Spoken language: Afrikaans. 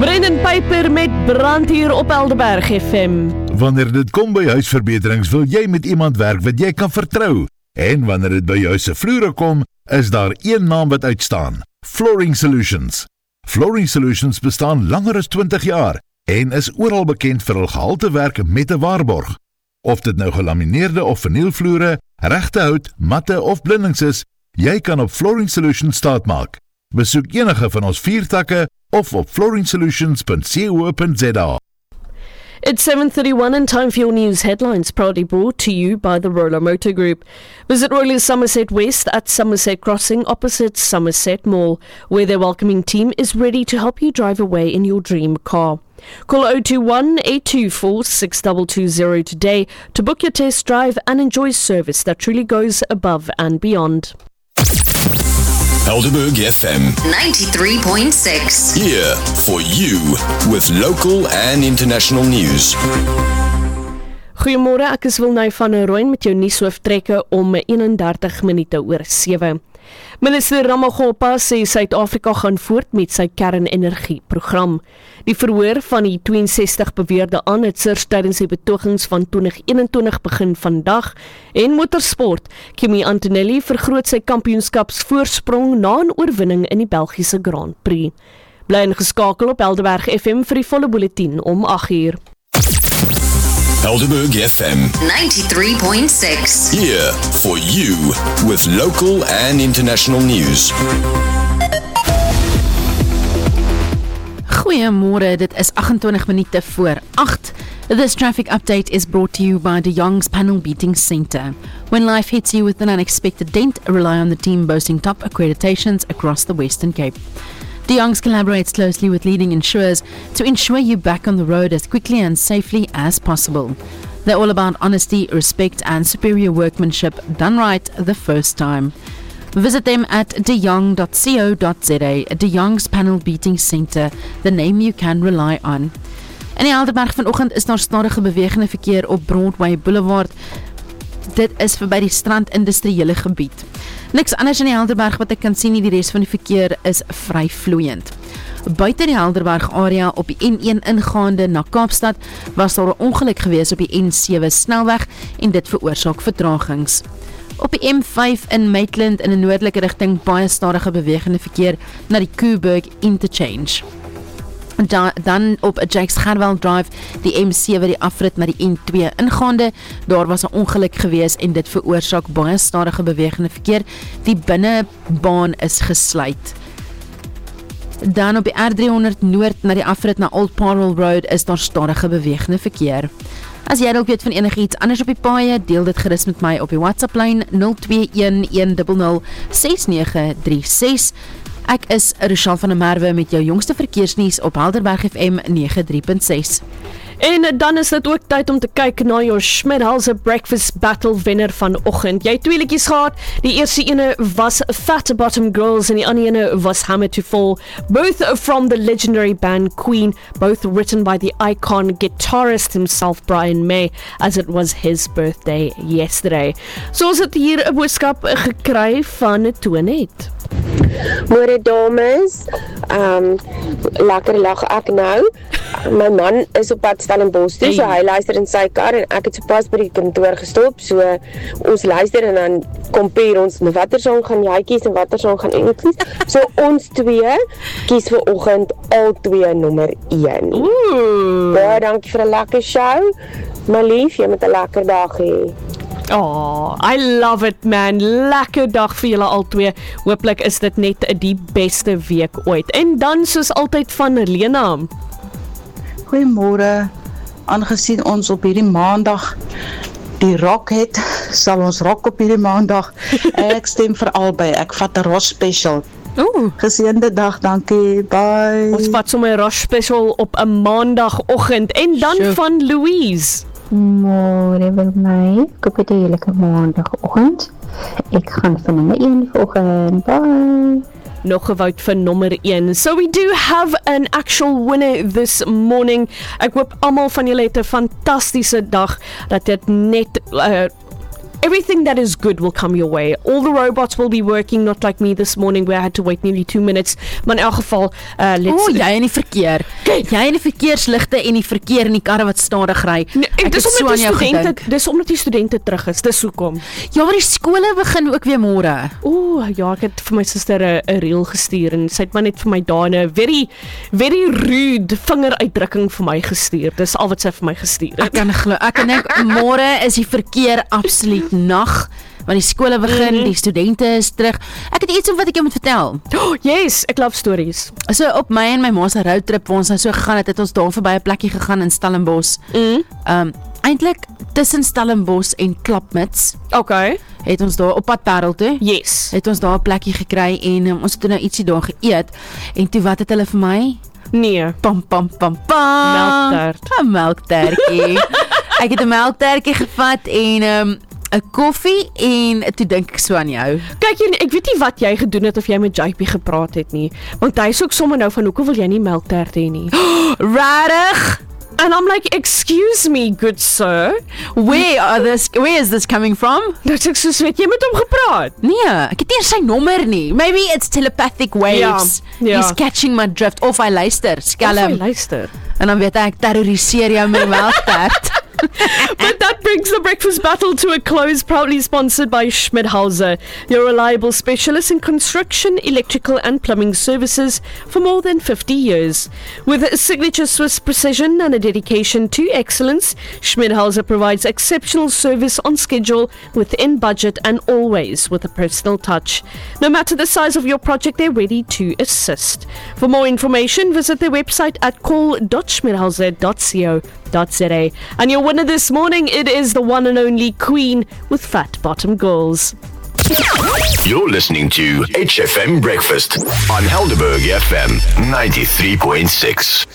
Brendan Piper met brand hier op Elderberg FM. Wanneer dit kom by huisverbeterings, wil jy met iemand werk wat jy kan vertrou. En wanneer dit by jou se vloere kom, is daar een naam wat uitstaan: Flooring Solutions. Flooring Solutions bestaan langer as 20 jaar en is oral bekend vir hul gehalte werk met 'n waarborg. Of dit nou gelamineerde of vernielvloere, regte hout, matte of blindings is, jy kan op Flooring Solutions staatmaak. Besoek enige van ons 4 takke of op flooringsolutions.co.za. It's 7:31 and time for your news headlines, proudly brought to you by the Roller Motor Group. Visit Roller's Somerset West at Somerset Crossing opposite Somerset Mall, where their welcoming team is ready to help you drive away in your dream car. Call 021-824-6220 today to book your test drive and enjoy service that truly goes above and beyond. Helderberg FM 93.6. here for you with local and international news. Goeiemôre, ek is Wilnou van Rooyen met jou nuushooftrekke om 31 minute oor 7. Minister Ramaphosa sê Suid-Afrika gaan voort met sy kernenergieprogram. Die verhoor van die 62 beweerde aanhitsers tydens die betogings van 2021 begin vandag en motorsport. Kimi Antonelli vergroot sy kampioenskapsvoorsprong na 'n oorwinning in die Belgiese Grand Prix. Bly ingeskakel op Helderberg FM vir die volle bulletin om 8:00. Helderberg FM 93.6. here for you with local and international news. Goeiemôre, dit is 28 minute voor 8. This traffic update is brought to you by De Young's Panel Beating Center. When life hits you with an unexpected dent, rely on the team boasting top accreditations across the Western Cape. De Young's collaborates closely with leading insurers to ensure you back on the road as quickly and safely as possible. They're all about honesty, respect and superior workmanship done right the first time. Visit them at deyoung.co.za. De Young's Panel Beating Center, the name you can rely on. In die Helderberg vanoggend is daar stadige bewegende verkeer op Broadway Boulevard. Dit is verby die strand industriële gebied. Niks anders in die Helderberg wat ek kan sien nie, die res van die verkeer is vry vloeiend. Buite die Helderberg area op die N1 ingaande na Kaapstad was daar 'n ongeluk gewees op die N7 snelweg en dit veroorsaak vertragings. Op die M5 in Maitland in 'n noordelike rigting baie stadige bewegende verkeer na die Koeberg Interchange. Dan op Jakes Gerwel Drive, die M7 die afrit na die N2 ingaande, daar was 'n ongeluk gewees en dit veroorsaak baie stadige bewegende verkeer. Die binnebaan is gesluit. Dan op die R300 Noord na die afrit na Old Parwell Road is daar stadige bewegende verkeer. As jy dalk weet van enigiets anders op die paaie, deel dit gerus met my op die WhatsApp lyn 0211006936. Ek is Rochelle van der Merwe met jou jongste verkeersnuus op Helderberg FM 93.6. En dan is dit ook tyd om te kyk na jou Schmidhauser Breakfast Battle wenner vanoggend. Jy het 2 liedjies gehad. Die eerste ene was Fat Bottom Girls en die ander ene was Hammer to Fall. Both from the legendary band Queen, both written by the icon guitarist himself Brian May, as it was his birthday yesterday. So ons het hier 'n boodskap gekry van Tonet. Môre dames, lekker lag ek nou. My man is op pad Stellenbosch toe, so hy luister in sy kar en ek het sopas by die kantoor gestop, so ons luister en dan compare ons met watter song gaan jy kies en watter song gaan ek kies. So ons twee kies vir oggend al twee nommer 1. Baie dankie vir 'n lekker show. My lief, jy moet 'n lekker dag hê. Oh, I love it man, lekker dag vir julle al twee. Hooplik is dit net die beste week ooit. En dan soos altyd van Lena. Goeiemôre, aangesien ons op hierdie maandag die rock het, sal ons rock op hierdie maandag. Ek stem vir albei, ek vat 'n Ross special. Geseënde dag, dankie, bye. Ons vat sommer 'n Ross special op 'n maandagoggend. En dan van Louise. Môre wil my, ek hoop dit 'n heerlike maandagoggend. Ek gaan vir nommer 1 vanoggend. Bye. Nog 'n vote vir nommer 1. So we do have an actual winner this morning. Ek hoop almal van julle het 'n fantastiese dag, dat dit net everything that is good will come your way. All the robots will be working, not like me this morning where I had to wait nearly 2 minutes. Maar in elk geval, jy in die verkeer. Jy in die verkeersligte en die verkeer in die karre wat stadig ry. Dis omdat die studente terug is. Dis hoekom. Ja, maar die skole begin ook weer môre. Ja, ek het vir my suster 'n reel gestuur en sy het maar net vir my daar 'n very, very rude vingeruitdrukking vir my gestuur. Dis al wat sy vir my gestuur het. Ek kan dink môre is die verkeer absoluut nag. Want die skole begin, die studente is terug. Ek het iets wat ek jou moet vertel. Yes, ek love stories. So op my en my ma se roadtrip waar ons nou so gegaan het ons daar verby 'n plekkie gegaan in Stellenbosch. Eintlik tussen Stellenbosch en Klapmuts. Okay. Het ons daar op pad Parel toe. Yes. Het ons daar 'n plekkie gekry en ons het nou ietsie daar geëet. En toe wat het hulle vir my? Nee. Pam. Melktert. 'n melktertjie. Ek het 'n melktertjie gevat en 'n koffie en toe dink ek so aan jou. Kyk, ek weet nie wat jy gedoen het of jy met JP gepraat het nie, want hy is ook sommer nou van hoekom wil jy nie melktert hê nie? Rarig. And I'm like, excuse me, good sir. Where is this coming from? Dat ek soos weet, jy met hom gepraat. Nee, ek het nie sy nommer nie. Maybe it's telepathic waves. Ja. He's catching my drift. Of hy luister, skelm. En dan weet ek terroriseer jou met melktert. But that brings the breakfast battle to a close, proudly sponsored by Schmidhauser, your reliable specialist in construction, electrical and plumbing services for more than 50 years. With a signature Swiss precision and a dedication to excellence, Schmidhauser provides exceptional service on schedule, within budget and always with a personal touch. No matter the size of your project, they're ready to assist. For more information, visit their website at call.schmidhauser.co.za. And your winner this morning, it is the one and only Queen with Fat Bottom Girls. You're listening to HFM Breakfast on Helderberg FM 93.6.